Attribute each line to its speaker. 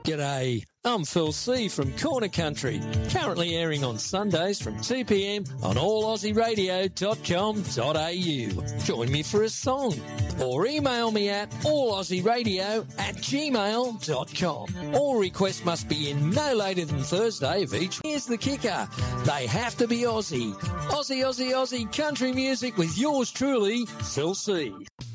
Speaker 1: G'day, I'm Phil C from Corner Country, currently airing on Sundays from 2pm on allaussieradio.com.au. Join me for a song or email me at allaussieradio@gmail.com. All requests must be in no later than Thursday of each. Here's the kicker. They have to be Aussie. Aussie, Aussie, Aussie country music with yours truly, Phil C.